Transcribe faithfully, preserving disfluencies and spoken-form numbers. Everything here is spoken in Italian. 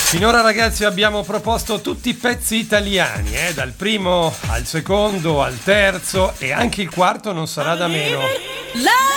Finora ragazzi abbiamo proposto tutti i pezzi italiani, eh? Dal primo al secondo al terzo e anche il quarto non sarà da meno. La